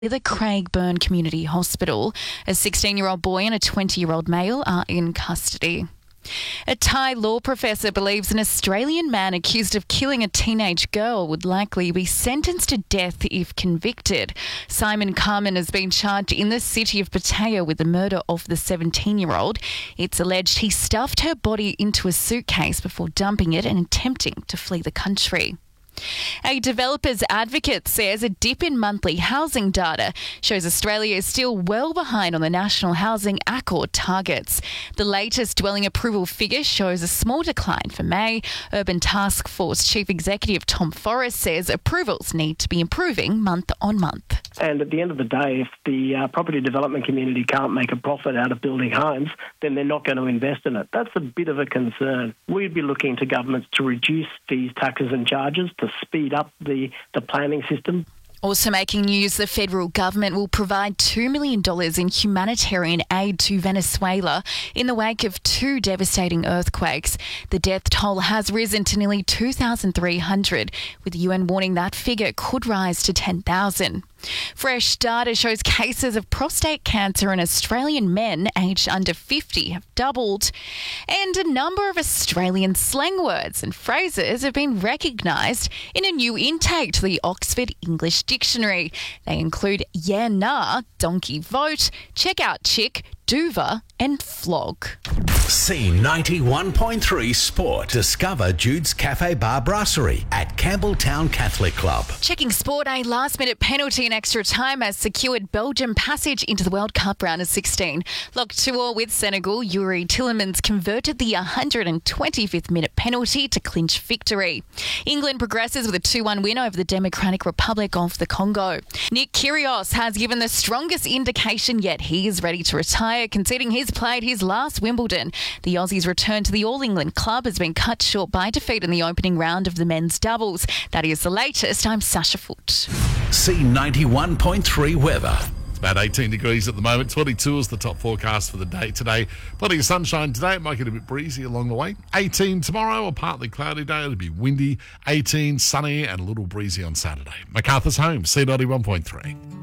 The Craigburn Community Hospital. A 16-year-old boy and a 20-year-old male are in custody. A Thai law professor believes an Australian man accused of killing a teenage girl would likely be sentenced to death if convicted. Simon Carmen has been charged in the city of Pattaya with the murder of the 17-year-old. It's alleged he stuffed her body into a suitcase before dumping it and attempting to flee the country. A developers advocate says a dip in monthly housing data shows Australia is still well behind on the National Housing Accord targets. The latest dwelling approval figure shows a small decline for May. Urban Task Force Chief Executive Tom Forrest says approvals need to be improving month on month. And at the end of the day, if the property development community can't make a profit out of building homes, then they're not going to invest in it. That's a bit of a concern. We'd be looking to governments to reduce fees, taxes and charges to speed up the planning system. Also making news, the federal government will provide $2 million in humanitarian aid to Venezuela in the wake of two devastating earthquakes. The death toll has risen to nearly 2,300, with the UN warning that figure could rise to 10,000. Fresh data shows cases of prostate cancer in Australian men aged under 50 have doubled, and a number of Australian slang words and phrases have been recognised in a new intake to the Oxford English Dictionary. They include yeah, nah, donkey vote, check out chick, duva and flog. C91.3 Sport. Discover Jude's Cafe Bar Brasserie at Campbelltown Catholic Club. Checking sport, a last-minute penalty in extra time has secured Belgium passage into the World Cup round of 16. Locked 2-2 with Senegal, Yuri Tillemans converted the 125th minute penalty to clinch victory. England progresses with a 2-1 win over the Democratic Republic of the Congo. Nick Kyrgios has given the strongest indication yet he is ready to retire, conceding he's played his last Wimbledon. The Aussie's return to the All England club has been cut short by defeat in the opening round of the men's doubles. That is the latest. I'm Sasha Foot. C91.3 weather. It's about 18 degrees at the moment. 22 is the top forecast for the day today. Plenty of sunshine today. It might get a bit breezy along the way. 18 tomorrow, a partly cloudy day. It'll be windy. 18 sunny and a little breezy on Saturday. MacArthur's Home, C91.3.